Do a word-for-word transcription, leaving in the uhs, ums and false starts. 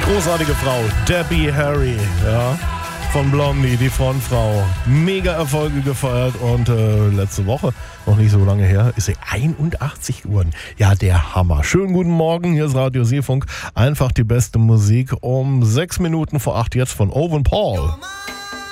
Großartige Frau, Debbie Harry, ja, von Blondie, die Frontfrau. Mega Erfolge gefeiert und äh, letzte Woche, noch nicht so lange her, ist sie einundachtzig geworden. Ja, der Hammer. Schönen guten Morgen, hier ist Radio Seefunk. Einfach die beste Musik um sechs Minuten vor acht jetzt von Owen Paul.